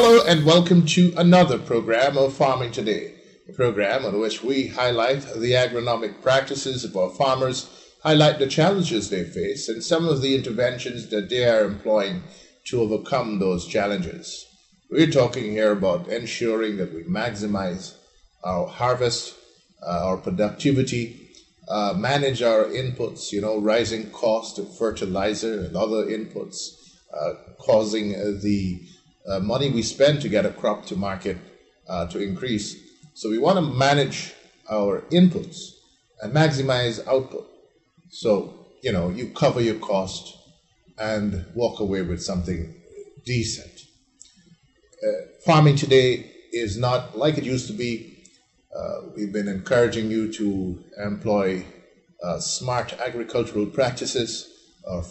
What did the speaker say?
Hello and welcome to another program of Farming Today, a program on which we highlight the agronomic practices of our farmers, highlight the challenges they face, and some of the interventions that they are employing to overcome those challenges. We're talking here about ensuring that we maximize our harvest, our productivity, manage our inputs, rising cost of fertilizer and other inputs, causing the money we spend to get a crop to market to increase. So we want to manage our inputs and maximize output. So, you cover your cost and walk away with something decent. Farming today is not like it used to be. We've been encouraging you to employ smart agricultural practices. Our